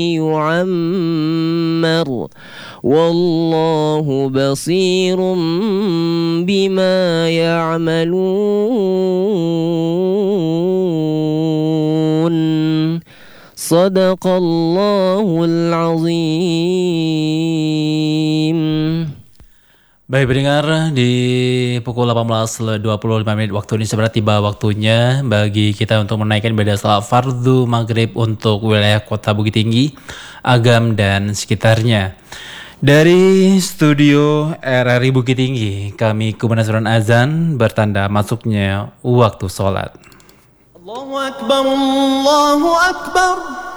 يعمر والله بصير بما يعملون صدق الله العظيم. Baik pendengar, di pukul 18.25 menit waktu Indonesia Barat tiba waktunya bagi kita untuk menaikkan ibadah salat fardu maghrib untuk wilayah kota Bukit Tinggi, Agam dan sekitarnya. Dari studio RRI Bukit Tinggi, kami kumandang suara azan bertanda masuknya waktu sholat. Allahu Akbar, Allahu Akbar.